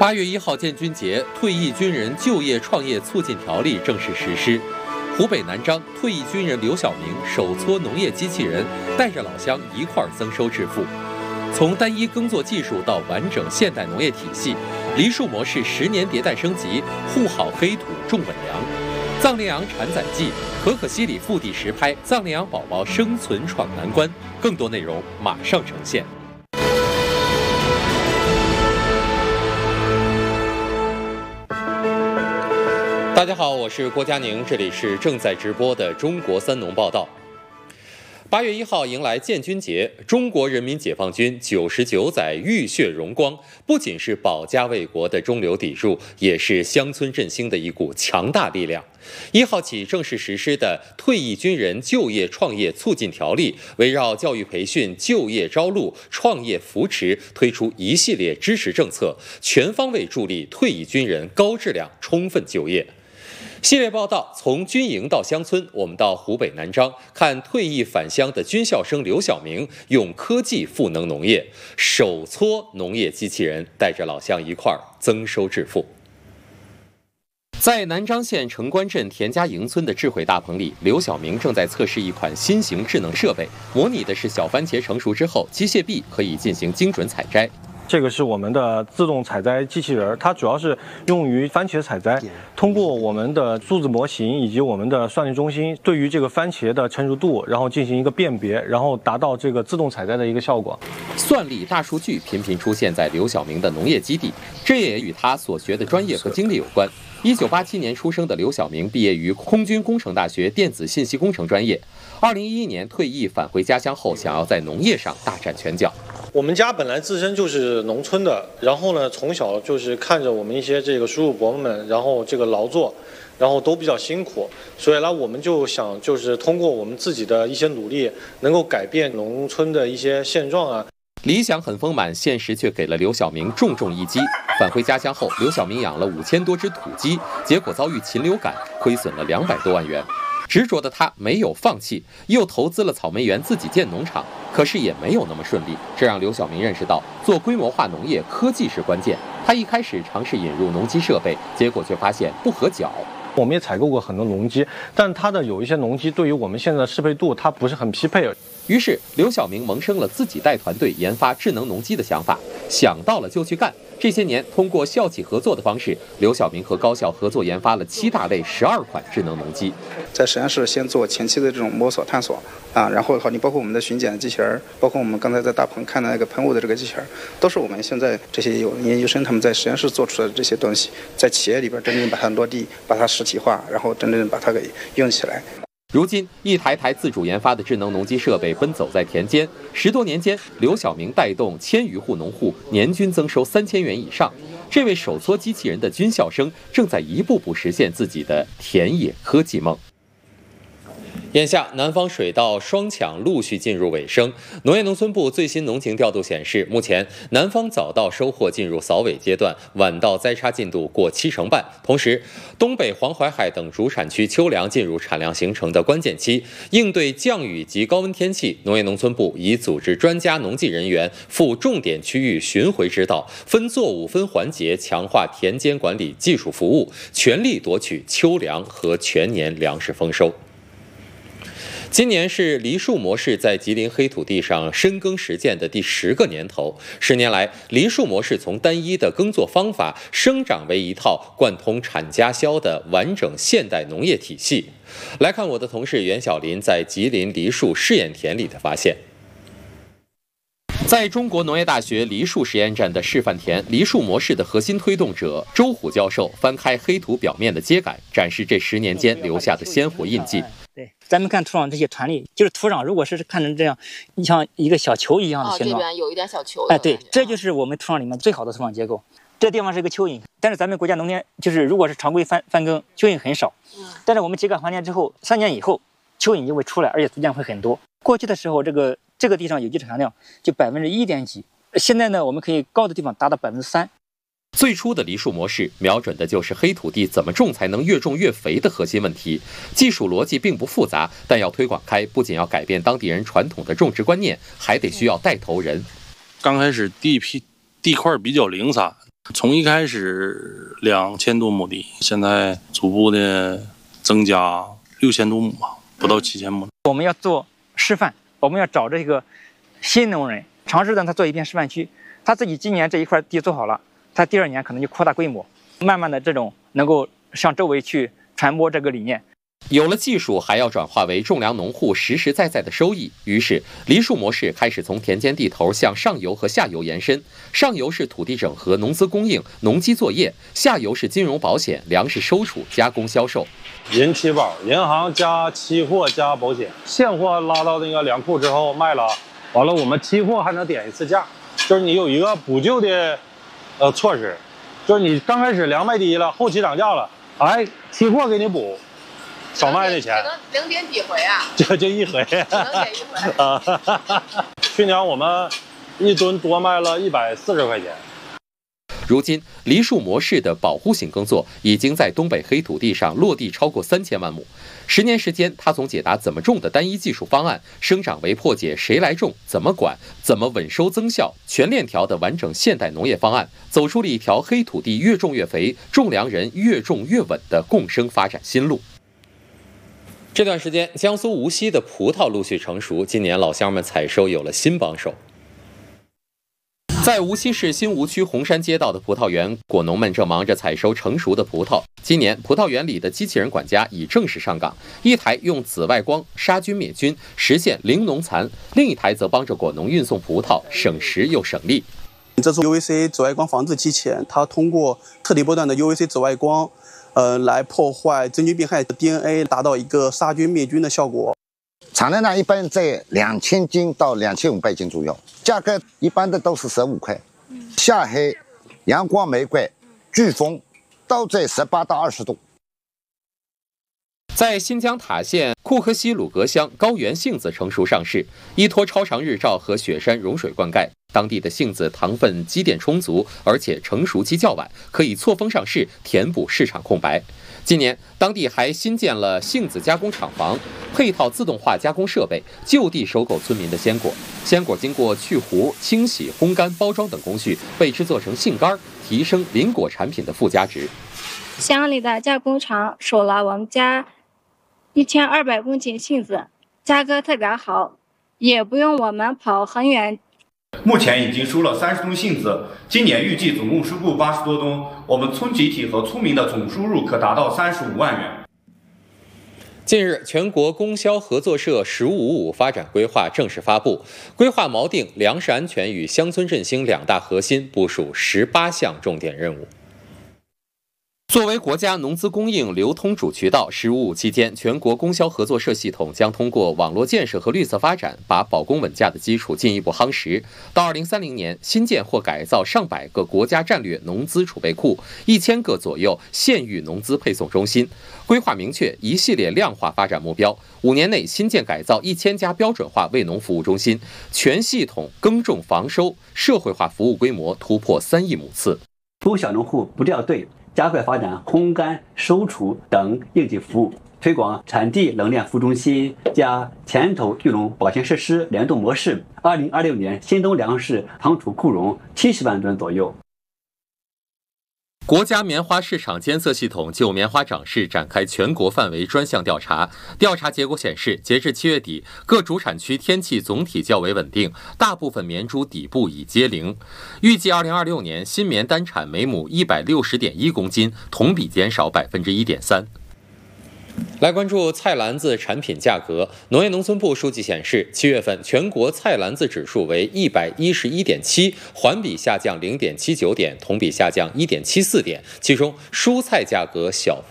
8月1号建军节，退役军人就业创业促进条例正式实施。湖北南漳退役军人刘晓明手搓农业机器人，带着老乡一块增收致富。从单一耕作技术到完整现代农业体系，梨树模式10年迭代升级，护好黑土种稳粮。藏羚羊产崽季，可可西里腹地实拍藏羚羊宝宝生存闯难关。更多内容马上呈现。大家好，我是郭佳宁，这里是正在直播的中国三农报道。8月1号迎来建军节，中国人民解放军99载浴血荣光，不仅是保家卫国的中流砥柱，也是乡村振兴的一股强大力量。1号起正式实施的《退役军人就业创业促进条例》，围绕教育培训、就业招录、创业扶持，推出一系列支持政策，全方位助力退役军人高质量充分就业。系列报道从军营到乡村，我们到湖北南漳看退役返乡的军校生刘晓明用科技赋能农业，手搓农业机器人，带着老乡一块儿增收致富。在南漳县城关镇田家营村的智慧大棚里，刘晓明正在测试一款新型智能设备，模拟的是小番茄成熟之后，机械臂可以进行精准采摘。 这个是我们的自动采摘机器人，它主要是用于番茄采摘。通过我们的数字模型以及我们的算力中心，对于这个番茄的成熟度，然后进行一个辨别，然后达到这个自动采摘的一个效果。 算力、大数据频频出现在刘晓明的农业基地，这也与他所学的专业和经历有关。1987年出生的刘晓明毕业于空军工程大学电子信息工程专业，2011年退役返回家乡后，想要在农业上大展拳脚。 我们家本来自身就是农村的，然后呢，从小就是看着我们一些这个叔叔伯伯们，然后这个劳作，然后都比较辛苦，所以呢，我们就想就是通过我们自己的一些努力，能够改变农村的一些现状啊。 理想很丰满，现实却给了刘晓明重重一击。返回家乡后，刘晓明养了5000多只土鸡，结果遭遇禽流感，亏损了200多万元。执着的他没有放弃，又投资了草莓园自己建农场，可是也没有那么顺利。这让刘晓明认识到，做规模化农业，科技是关键。他一开始尝试引入农机设备，结果却发现不合脚。 我们也采购过很多农机，但它的有一些农机对于我们现在的适配度，它不是很匹配。 于是，刘晓明萌生了自己带团队研发智能农机的想法，想到了就去干。这些年，通过校企合作的方式，刘晓明和高校合作研发了7大类12款智能农机。 在实验室先做前期的这种摸索探索啊，然后你包括我们的巡检的机器人，包括我们刚才在大棚看的那个喷雾的这个机器人，都是我们现在这些有研究生他们在实验室做出来的这些东西，在企业里边真正把它落地，把它实体化，然后真正把它给用起来。 如今，一台台自主研发的智能农机设备奔走在田间，10多年间，刘晓明带动1000余户农户年均增收3000元以上。这位手搓机器人的军校生正在一步步实现自己的田野科技梦。眼下，南方水稻双抢陆续进入尾声。农业农村部最新农情调度显示，目前南方早稻收获进入扫尾阶段，晚稻栽插进度过70%半。同时，东北黄淮海等主产区秋粮进入产量形成的关键期，应对降雨及高温天气，农业农村部已组织专家农技人员赴重点区域巡回指导，分作物分环节强化田间管理技术服务，全力夺取秋粮和全年粮食丰收。今年是梨树模式在吉林黑土地上深耕实践的第10个年头。10年来，梨树模式从单一的耕作方法生长为一套贯通产家销的完整现代农业体系。来看我的同事袁晓林在吉林梨树试验田里的发现。在中国农业大学梨树实验站的示范田，梨树模式的核心推动者周虎教授翻开黑土表面的秸秆，展示这10年间留下的鲜活印记。 对，咱们看土壤这些团粒，就是土壤如果是看成这样，你像一个小球一样的形状， 这边有一点小球。 哎，对，这就是我们土壤里面最好的土壤结构。这地方是一个蚯蚓，但是咱们国家农田就是如果是常规翻耕，蚯蚓很少。但是我们秸秆还田之后，3年以后，蚯蚓就会出来，而且逐渐会很多。过去的时候，这个地上有机产量就1%点几，现在呢，我们可以高的地方达到3%。 最初的梨树模式瞄准的就是黑土地怎么种才能越种越肥的核心问题，技术逻辑并不复杂，但要推广开，不仅要改变当地人传统的种植观念，还得需要带头人。 刚开始地块比较零散， 从一开始2000多亩地，现在逐步的增加6000多亩吧，不到7000亩。 我们要做示范，我们要找这个新农人，尝试让他做一片示范区。他自己今年这一块地做好了，他第2年可能就扩大规模，慢慢的这种能够向周围去传播这个理念。 有了技术，还要转化为种粮农户实实在在的收益。于是，梨树模式开始从田间地头向上游和下游延伸。上游是土地整合、农资供应、农机作业；下游是金融保险、粮食收储、加工销售。 银期保，银行加期货加保险，现货拉到那个粮库之后卖了，完了我们期货还能点1次价，就是你有一个补救的措施，就是你刚开始粮卖低了，后期涨价了，哎，期货给你补。少卖的钱， 只能点几回啊？ 就1回，只能点1回啊。去年我们1吨多卖了140块钱。 如今，梨树模式的保护性耕作已经在东北黑土地上落地超过3000万亩。10年时间，他从解答怎么种的单一技术方案，生长为破解谁来种、怎么管、怎么稳收增效、全链条的完整现代农业方案，走出了一条黑土地越种越肥、种粮人越种越稳的共生发展新路。这段时间，江苏无锡的葡萄陆续成熟，今年老乡们采收有了新帮手。在无锡市新吴区红山街道的葡萄园，果农们正忙着采收成熟的葡萄。今年，葡萄园里的机器人管家已正式上岗，一台用紫外光杀菌灭菌，实现零农残；另一台则帮着果农运送葡萄，省时又省力。 这是 UVC 紫外光防治机器人，它通过特低波段的 UVC 紫外光。来破坏真菌病害的 DNA， 达到一个杀菌灭菌的效果。 产量呢一般在2000斤到2500斤左右，价格一般的都是15块。夏黑、阳光玫瑰、飓风都在18到20度。 在新疆塔县库克西鲁格乡高原杏子成熟上市，依托超长日照和雪山融水灌溉，当地的杏子糖分积淀充足，而且成熟期较晚，可以错峰上市，填补市场空白。今年，当地还新建了杏子加工厂房，配套自动化加工设备，就地收购村民的鲜果。鲜果经过去核、清洗、烘干、包装等工序，被制作成杏干，提升林果产品的附加值。 乡里的加工厂收了我们家1200公斤杏子，价格特别好，也不用我们跑很远。 目前已经收了30吨杏子，今年预计总共收购80多吨，我们村集体和村民的总收入可达到35万元。 近日，全国供销合作社“十五五”发展规划正式发布，规划锚定粮食安全与乡村振兴2大核心，部署18项重点任务。作为国家农资供应流通主渠道，“15+5”期间，全国供销合作社系统将通过网络建设和绿色发展，把保供稳价的基础进一步夯实。到2030年，新建或改造上百个国家战略农资储备库，1000个左右县域农资配送中心。规划明确一系列量化发展目标，5年内新建改造1000家标准化为农服务中心，全系统耕种防收社会化服务规模突破3亿亩次。 服务小农户不掉队，加快发展烘干、收储等应急服务，推广产地冷链服务中心加前头育农保鲜设施联动模式。2026年新增粮食仓储库容70万吨左右。 国家棉花市场监测系统就棉花涨势展开全国范围专项调查，调查结果显示，截至7月底，各主产区天气总体较为稳定，大部分棉株底部已接零。预计2026年新棉单产每亩160.1公斤，同比减少1.3%。来关注菜篮子产品价格。农业农村部数据显示，7月份全国菜篮子指数为111.7，环比下降0.79点，同比下降1.74点。其中，蔬菜价格小幅